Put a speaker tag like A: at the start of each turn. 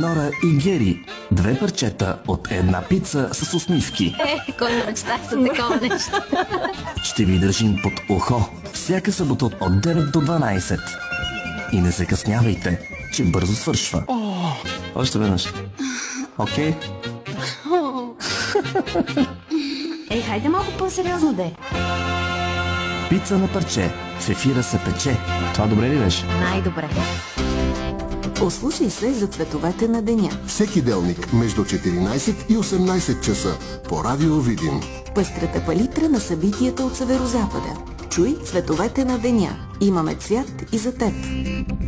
A: Нора и Гери. 2 парчета от една пица с усмивки.
B: Кой мечта за такова нещо?
A: Ще ви държим под ухо всяка събота от 9 до 12. И не закъснявайте, че бързо свършва. Още веднъж. Окей?
B: Хайде малко по-сериозно де.
A: Пица на парче. В ефира се пече. Това добре ли беше?
B: Най-добре.
C: Ослушай се за цветовете на деня.
D: Всеки делник между 14 и 18 часа по Радио Видин.
C: Пъстрата палитра на събитията от Северозапада. Чуй цветовете на деня. Имаме цвят и за теб.